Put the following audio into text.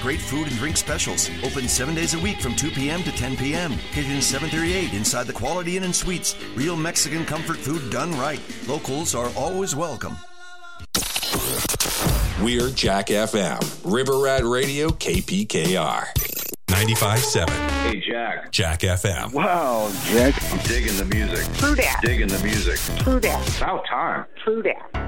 great food and drink specials. Open 7 days a week from 2 p.m. to 10 p.m. Kitchen 738 inside the Quality Inn and Suites. Real Mexican comfort food done right. Locals are always welcome. We're Jack FM. River Rat Radio, KPKR. 95.7. Hey, Jack. Jack FM. Wow, Jack. I'm digging the music. True that. Digging the music. True that. About time. True that.